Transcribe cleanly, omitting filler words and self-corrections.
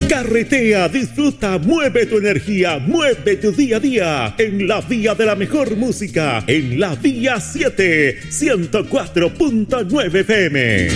Carretea, disfruta, mueve tu energía, mueve tu día a día en la vía de la mejor música, en la vía 7, 104.9 FM.